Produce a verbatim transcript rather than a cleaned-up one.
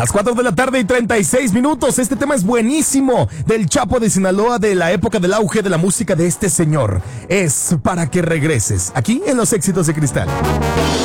Las cuatro de la tarde y treinta y seis minutos. Este tema es buenísimo. Del Chapo de Sinaloa, de la época del auge de la música de este señor. Es Para que regreses. Aquí en Los Éxitos de Cristal.